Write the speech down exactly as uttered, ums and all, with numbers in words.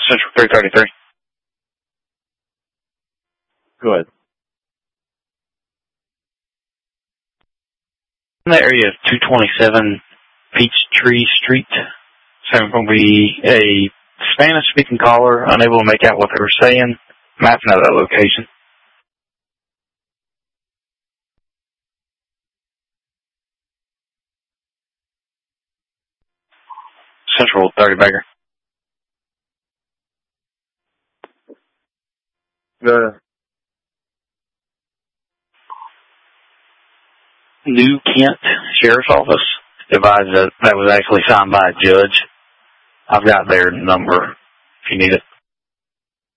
Central three thirty-three. Go ahead. In the area of two twenty-seven Peachtree Street, so going to be a Spanish-speaking caller, unable to make out what they were saying. Mapping out that location. Central thirty Baker. The New Kent Sheriff's Office advised that that was actually signed by a judge. I've got their number if you need it.